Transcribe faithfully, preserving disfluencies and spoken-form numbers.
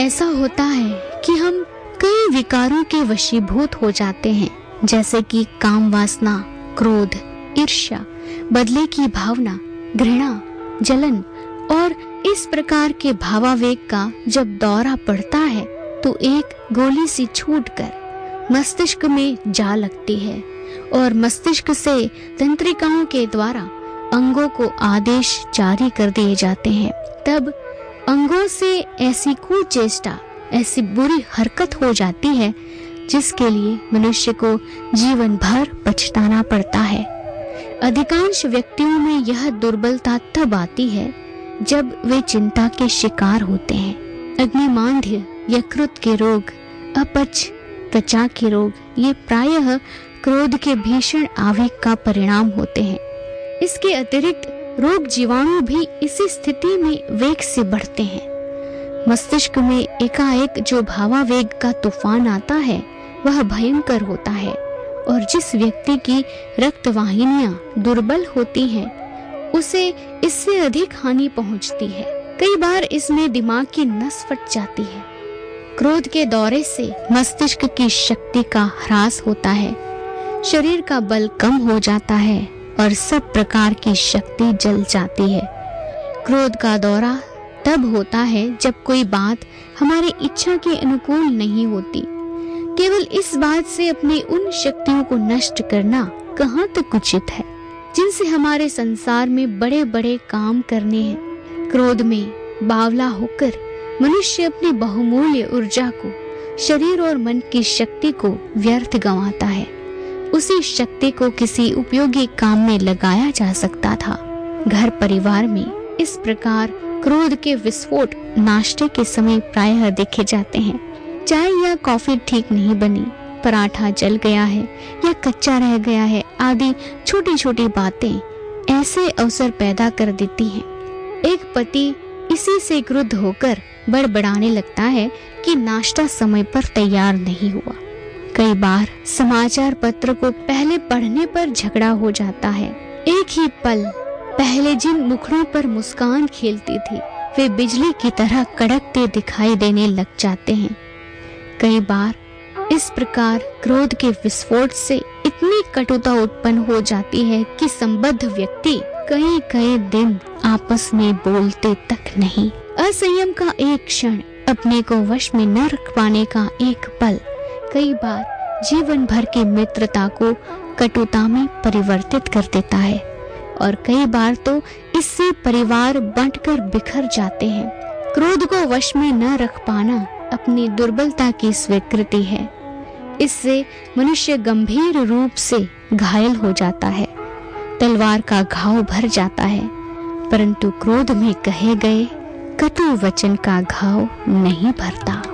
ऐसा होता है कि हम कई विकारों के वशीभूत हो जाते हैं, जैसे कि काम वासना, क्रोध, ईर्ष्या, बदले की भावना, घृणा, जलन और इस प्रकार के भावावेग का जब दौरा पड़ता है तो एक गोली सी छूटकर मस्तिष्क में जा लगती है और मस्तिष्क से तंत्रिकाओं के द्वारा अंगों को आदेश जारी कर दिए जाते हैं। तब अंगों से ऐसी कुचेष्टा, ऐसी बुरी हरकत हो जाती है जिसके लिए मनुष्य को जीवन भर पछताना पड़ता है। अधिकांश व्यक्तियों में यह दुर्बलता तब आती है जब वे चिंता के शिकार होते हैं। अग्निमांद्य, यकृत के रोग, अपच, त्वचा के रोग, ये प्रायः क्रोध के भीषण आवेग का परिणाम होते हैं। इसके अतिरिक्त रोग जीवाणु भी इसी स्थिति में वेग से बढ़ते हैं। मस्तिष्क में एकाएक जो भावावेग का तूफान आता है वह भयंकर होता है और जिस व्यक्ति की रक्तवाहिनियां दुर्बल होती हैं उसे इससे अधिक हानि पहुंचती है। कई बार इसमें दिमाग की नस फट जाती है। क्रोध के दौरे से मस्तिष्क की शक्ति का ह्रास होता है, शरीर का बल कम हो जाता है और सब प्रकार की शक्ति जल जाती है। क्रोध का दौरा तब होता है जब कोई बात हमारी इच्छा के अनुकूल नहीं होती। केवल इस बात से अपनी उन शक्तियों को नष्ट करना कहाँ तक उचित है जिनसे हमारे संसार में बड़े बड़े काम करने हैं। क्रोध में बावला होकर मनुष्य अपनी बहुमूल्य ऊर्जा को, शरीर और मन की शक्ति को व्यर्थ गंवाता है। उसी शक्ति को किसी उपयोगी काम में लगाया जा सकता था। घर परिवार में इस प्रकार क्रोध के विस्फोट नाश्ते के समय प्रायः देखे जाते हैं। चाय या कॉफी ठीक नहीं बनी, पराठा जल गया है या कच्चा रह गया है आदि छोटी छोटी बातें ऐसे अवसर पैदा कर देती हैं। एक पति इसी से क्रुद्ध होकर बड़बड़ाने लगता है कि नाश्ता समय पर तैयार नहीं हुआ। कई बार समाचार पत्र को पहले पढ़ने पर झगड़ा हो जाता है। एक ही पल पहले जिन मुखड़ों पर मुस्कान खेलती थी वे बिजली की तरह कड़कते दिखाई देने लग जाते हैं। कई बार इस प्रकार क्रोध के विस्फोट से इतनी कटुता उत्पन्न हो जाती है कि संबद्ध व्यक्ति कई कई दिन आपस में बोलते तक नहीं। असंयम का एक क्षण, अपने को वश में न रख पाने का एक पल कई बार जीवन भर की मित्रता को कटुता में परिवर्तित कर देता है और कई बार तो इससे परिवार बंटकर बिखर जाते हैं। क्रोध को वश में न रख पाना अपनी दुर्बलता की स्वीकृति है। इससे मनुष्य गंभीर रूप से घायल हो जाता है, तलवार का घाव भर जाता है, परंतु क्रोध में कहे गए कटु वचन का घाव नहीं भरता।